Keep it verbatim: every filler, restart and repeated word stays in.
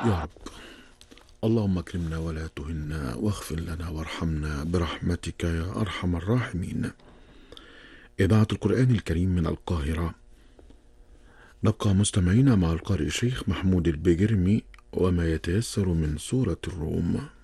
يا رب. اللهم اكرمنا ولا تهنا، واغفر لنا وارحمنا برحمتك يا أرحم الراحمين. إذاعة القرآن الكريم من القاهرة. نبقى مستمعين مع القارئ الشيخ محمود البجرمي وما يتيسر من سورة الروم.